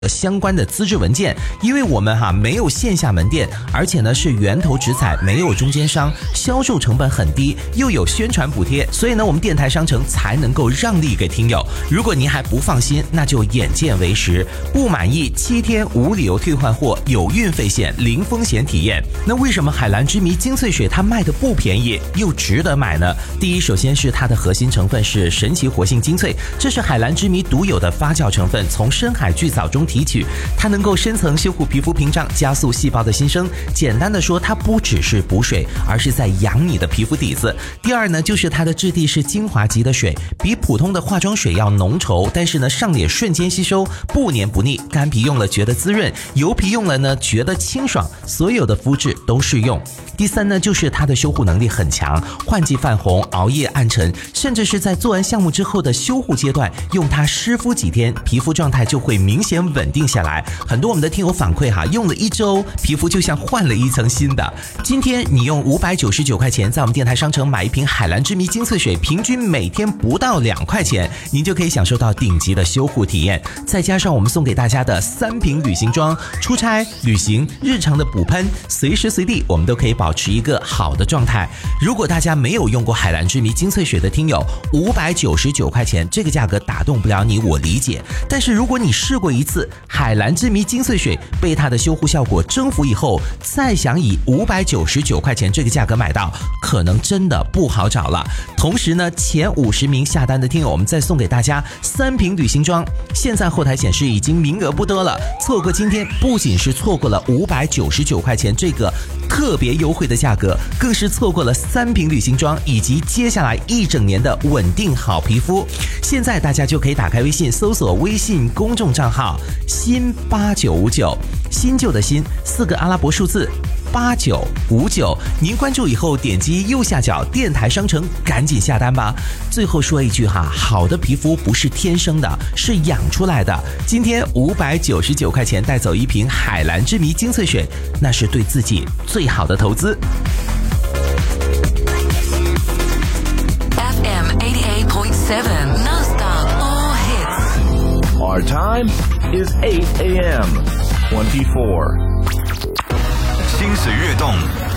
相关的资质文件，因为我们没有线下门店，而且呢是源头直采，没有中间商，销售成本很低，又有宣传补贴，所以呢我们电台商城才能够让利给听友。如果您还不放心，那就眼见为实，不满意7天无理由退换货，有运费险，零风险体验。那为什么海蓝之谜精粹水它卖的不便宜又值得买呢？第一，首先是它的核心成分是神奇活性精粹，这是海蓝之谜独有的发酵成分，从深海巨藻中提取，它能够深层修护皮肤屏障，加速细胞的新生。简单的说，它不只是补水，而是在养你的皮肤底子。第二呢，就是它的质地是精华级的水，比普通的化妆水要浓稠，但是呢上脸瞬间吸收，不黏不腻，干皮用了觉得滋润，油皮用了呢觉得清爽，所有的肤质都适用。第三呢，就是它的修护能力很强，换季泛红、熬夜暗沉，甚至是在做完项目之后的修护阶段，用它湿敷几天，皮肤状态就会明显稳定下来。很多我们的听友反馈用了1周，皮肤就像换了一层新的。今天你用599块钱在我们电台商城买一瓶海蓝之谜精粹水，平均每天不到2块钱，您就可以享受到顶级的修护体验。再加上我们送给大家的3瓶旅行装，出差、旅行、日常的补喷，随时随地我们都可以保持一个好的状态。如果大家没有用过海蓝之谜精粹水的听友，599块钱这个价格打动不了你，我理解。但是如果你试过一次海蓝之谜精粹水，被它的修护效果征服以后，再想以599块钱这个价格买到，可能真的不好找了。同时呢，前50名下单的听友，我们再送给大家3瓶旅行装。现在后台显示已经名额不多了，错过今天不仅是错过了599块钱这个特别优惠的价格，更是错过了3瓶旅行装以及接下来1整年的稳定好皮肤。现在大家就可以打开微信，搜索微信公众账号新8959，新旧的新4个阿拉伯数字8959，您关注以后点击右下角电台商城，赶紧下单吧。最后说一句好的皮肤不是天生的，是养出来的。今天599块钱带走一瓶海蓝之谜精粹水，那是对自己最好的投资。 FM 88.7 Non-stop all hits. Our time is 8 a.m. 24. 心随跃动，